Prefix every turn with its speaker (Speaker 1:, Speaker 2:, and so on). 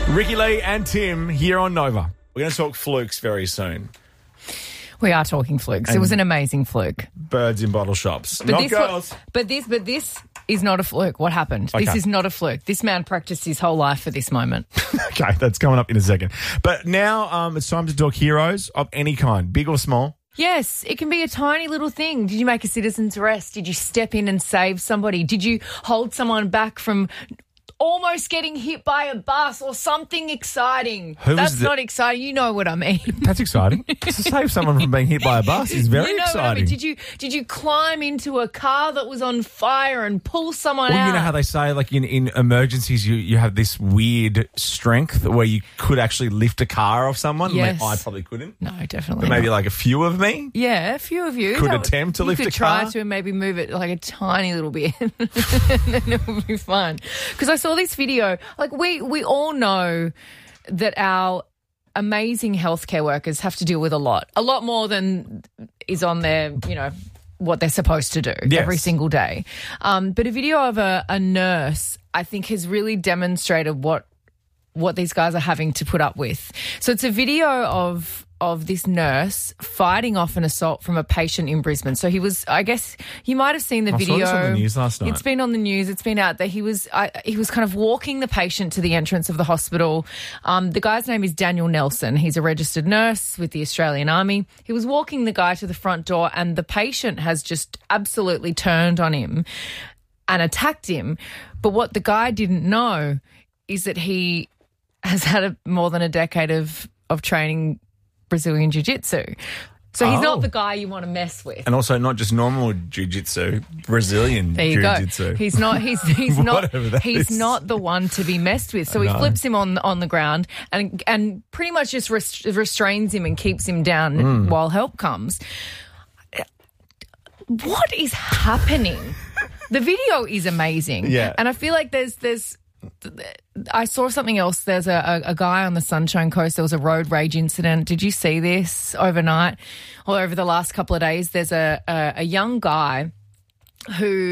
Speaker 1: Ricky Lee and Tim here on Nova. We're going to talk flukes very soon.
Speaker 2: We are talking flukes.
Speaker 1: And
Speaker 2: it was an amazing fluke.
Speaker 1: Birds in bottle shops.
Speaker 2: But
Speaker 1: Not
Speaker 2: this
Speaker 1: girls.
Speaker 2: But this is not a fluke. What happened?
Speaker 1: Okay.
Speaker 2: This is not a fluke. This man practiced his whole life for this moment.
Speaker 1: Okay, that's coming up in a second. But now it's time to talk heroes of any kind, big or small.
Speaker 2: Yes, it can be a tiny little thing. Did you make a citizen's arrest? Did you step in and save somebody? Did you hold someone back from almost getting hit by a bus or something exciting? That's not exciting. You know what I mean.
Speaker 1: That's exciting. To save someone from being hit by a bus is very
Speaker 2: You know
Speaker 1: exciting.
Speaker 2: what I mean? Did you climb into a car that was on fire and pull someone out?
Speaker 1: Well, you know how they say, like in emergencies, you have this weird strength where you could actually lift a car off someone.
Speaker 2: Yes.
Speaker 1: I probably couldn't.
Speaker 2: No, definitely
Speaker 1: But maybe
Speaker 2: not.
Speaker 1: like a few of me.
Speaker 2: Yeah, a few of you
Speaker 1: Could attempt to lift a
Speaker 2: You could try
Speaker 1: car.
Speaker 2: to and maybe move it like a tiny little bit and then it would be fun. Because I saw this video. Like we all know that our amazing healthcare workers have to deal with a lot more than is on their, what they're supposed to do every single day. But a video of a nurse, I think, has really demonstrated what these guys are having to put up with. So it's a video of this nurse fighting off an assault from a patient in Brisbane. So he was, I guess you might have seen the video.
Speaker 1: I saw this on the news last night.
Speaker 2: It's been on the news. It's been out there. He was kind of walking the patient to the entrance of the hospital. The guy's name is Daniel Nelson. He's a registered nurse with the Australian Army. He was walking the guy to the front door and the patient has just absolutely turned on him and attacked him. But what the guy didn't know is that he has had more than a decade of training Brazilian Jiu-Jitsu. So he's not the guy you want to mess with.
Speaker 1: And also not just normal jiu-jitsu, Brazilian
Speaker 2: There you
Speaker 1: jiu-jitsu.
Speaker 2: go. He's not
Speaker 1: Whatever that
Speaker 2: he's
Speaker 1: is.
Speaker 2: not the one to be messed with. So he flips him on the ground and pretty much just restrains him and keeps him down while help comes. What is happening? The video is amazing.
Speaker 1: Yeah.
Speaker 2: And I feel like there's I saw something else. There's a guy on the Sunshine Coast. There was a road rage incident. Did you see this overnight or over the last couple of days? There's a young guy who